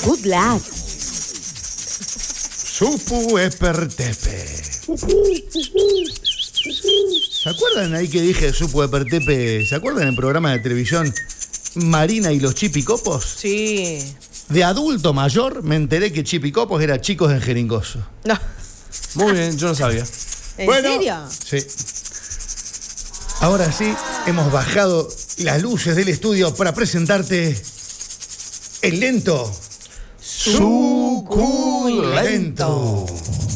Good luck. Supu Epertepe. ¿Se acuerdan ahí que dije Supu Epertepe? ¿Se acuerdan en el programa de televisión Marina y los Chipicopos? Sí. De adulto mayor me enteré que Chipicopos era Chicos en Jeringoso. No. Muy bien, yo no sabía. ¿En serio? Sí. Ahora sí, hemos bajado las luces del estudio para presentarte el lento. Suculento.